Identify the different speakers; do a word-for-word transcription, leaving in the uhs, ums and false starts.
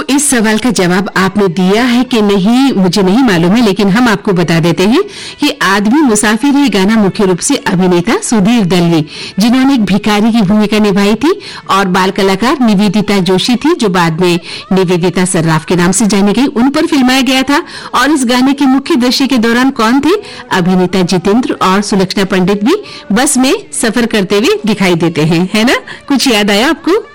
Speaker 1: इस सवाल का जवाब आपने दिया है कि नहीं मुझे नहीं मालूम है, लेकिन हम आपको बता देते हैं कि आदमी मुसाफिर ये गाना मुख्य रूप से अभिनेता सुधीर दलवी, जिन्होंने एक भिखारी की भूमिका निभाई थी, और बाल कलाकार निवेदिता जोशी थी, जो बाद में निवेदिता सर्राफ के नाम से जानी गई, उन पर फिल्माया गया था। और इस गाने के मुख्य दृश्य के दौरान कौन थे? अभिनेता जितेंद्र और सुलक्षणा पंडित भी बस में सफर करते हुए दिखाई देते हैं, है ना? कुछ याद आया आपको?